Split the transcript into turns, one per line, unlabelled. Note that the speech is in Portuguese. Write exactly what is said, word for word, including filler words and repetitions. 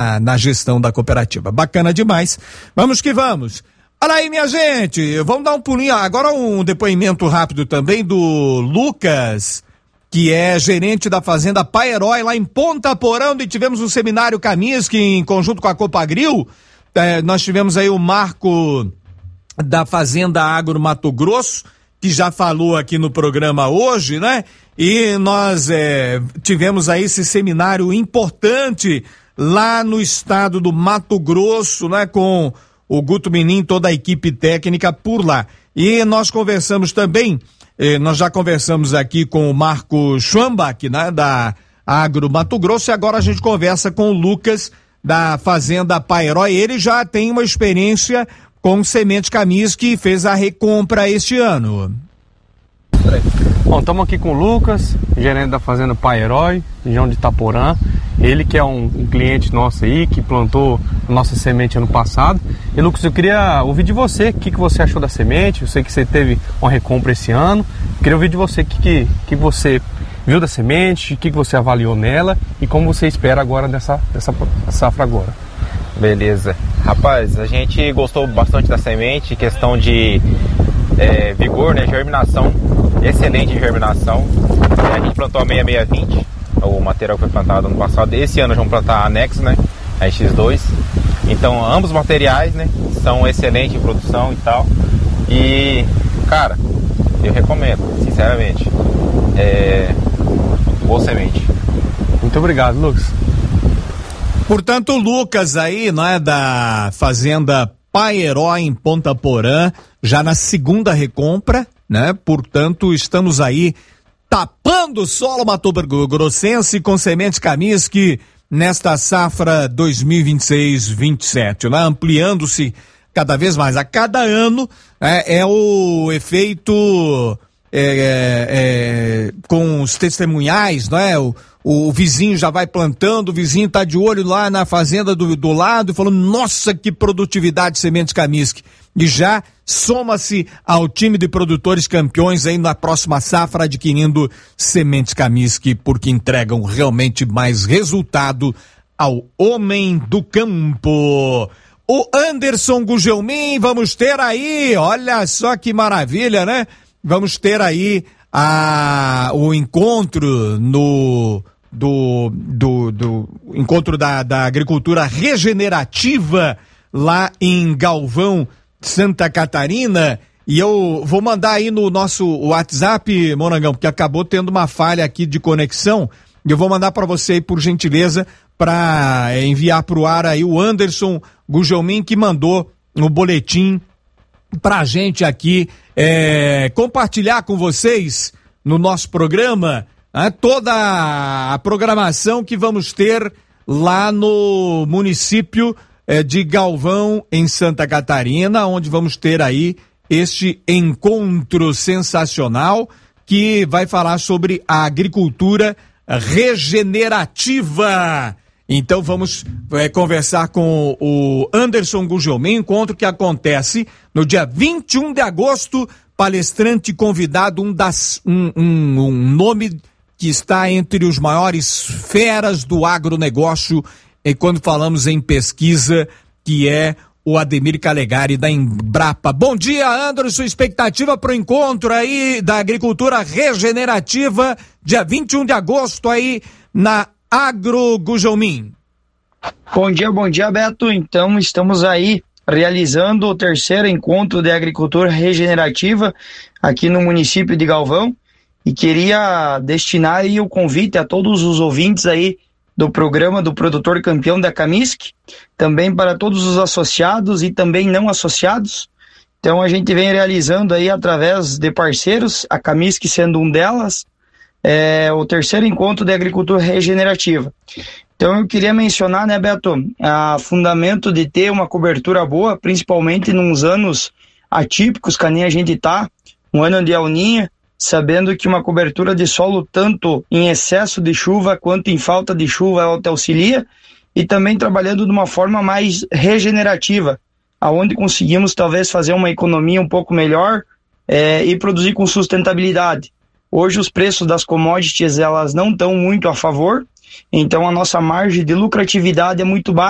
na gestão da cooperativa. Bacana demais. Vamos que vamos. Olha aí, minha gente, vamos dar um pulinho. Agora um depoimento rápido também do Lucas, que é gerente da Fazenda Pai Herói, lá em Ponta Porã, onde tivemos um seminário Kaminsky em conjunto com a Copagril. É, nós tivemos aí o Marco da Fazenda Agro Mato Grosso, que já falou aqui no programa hoje, né? E nós é, tivemos aí esse seminário importante lá no estado do Mato Grosso, né? Com o Guto Menin, toda a equipe técnica por lá. E nós conversamos também, eh, nós já conversamos aqui com o Marco Schwambach, né? Da Agro Mato Grosso, e agora a gente conversa com o Lucas da Fazenda Pai Herói. Ele já tem uma experiência com semente Kaminsky, que fez a recompra este ano.
Bom, estamos aqui com o Lucas, gerente da Fazenda Pai Herói, região de Itaporã. Ele que é um, um cliente nosso aí, que plantou a nossa semente ano passado. E Lucas, eu queria ouvir de você, o que, que você achou da semente. Eu sei que você teve uma recompra esse ano. Eu queria ouvir de você o que, que, que você viu da semente, o que, que você avaliou nela e como você espera agora dessa, dessa safra agora.
Beleza. Rapaz, a gente gostou bastante da semente, questão de é, vigor, né, germinação, excelente germinação. A gente plantou a seis seis dois zero, o material que foi plantado ano passado. Esse ano vamos plantar a Anexo, né, a X dois. Então, ambos os materiais, né, são excelentes em produção e tal. E, cara, eu recomendo, sinceramente. É, boa semente.
Muito obrigado, Lucas.
Portanto, o Lucas aí, não é, da Fazenda Pai Herói em Ponta Porã, já na segunda recompra, né? Portanto, estamos aí tapando o solo mato-grossense com semente Kaminsky nesta safra dois mil e vinte e seis vinte e sete, né? Ampliando-se cada vez mais. A cada ano é, é o efeito é, é, é, com os testemunhais, não é? O, o vizinho já vai plantando, o vizinho tá de olho lá na fazenda do, do lado, falando, nossa, que produtividade de sementes Kaminsky. E já soma-se ao time de produtores campeões aí na próxima safra, adquirindo sementes Kaminsky, porque entregam realmente mais resultado ao homem do campo. O Anderson Gugelmin, vamos ter aí, olha só que maravilha, né? Vamos ter aí a, o encontro no do, do, do encontro da, da agricultura regenerativa lá em Galvão, Santa Catarina, e eu vou mandar aí no nosso WhatsApp, Monangão, porque acabou tendo uma falha aqui de conexão, e eu vou mandar para você aí, por gentileza, para enviar para o ar aí o Anderson Gugelmin, que mandou no boletim pra gente aqui é, compartilhar com vocês no nosso programa né, toda a programação que vamos ter lá no município é, de Galvão, em Santa Catarina, onde vamos ter aí este encontro sensacional que vai falar sobre a agricultura regenerativa. Então vamos é, conversar com o Anderson Gugelmin, encontro que acontece no dia vinte e um de agosto, palestrante convidado, um, das, um, um, um nome que está entre os maiores feras do agronegócio, e quando falamos em pesquisa, que é o Ademir Calegari da Embrapa. Bom dia, Anderson, expectativa para o encontro aí da agricultura regenerativa, dia vinte e um de agosto aí na Agro Gugelmin.
Bom dia, bom dia, Beto. Então, estamos aí realizando o terceiro encontro de agricultura regenerativa aqui no município de Galvão e queria destinar aí o convite a todos os ouvintes aí do programa do Produtor Campeão da Kaminsky, também para todos os associados e também não associados. Então, a gente vem realizando aí através de parceiros, a Kaminsky sendo um delas, é o terceiro encontro de agricultura regenerativa. Então eu queria mencionar, né, Beto, a fundamento de ter uma cobertura boa, principalmente nos anos atípicos que nem a gente tá, um ano de alninha, sabendo que uma cobertura de solo tanto em excesso de chuva quanto em falta de chuva ela te auxilia, e também trabalhando de uma forma mais regenerativa, aonde conseguimos talvez fazer uma economia um pouco melhor é, e produzir com sustentabilidade. Hoje os preços das commodities elas não estão muito a favor, então a nossa margem de lucratividade é muito baixa.